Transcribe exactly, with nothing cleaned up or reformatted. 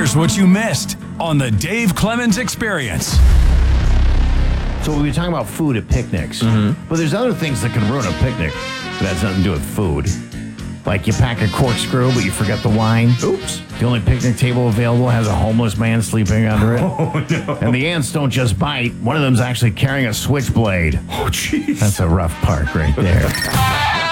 Here's what you missed on the Dave Clemens Experience. So we were talking about food at picnics, mm-hmm. but there's other things that can ruin a picnic that has nothing to do with food. Like you pack a corkscrew, but you forget the wine. Oops. The only picnic table available has a homeless man sleeping under it. Oh, no. And the ants don't just bite. One of them's actually carrying a switchblade. Oh, jeez. That's a rough part right there.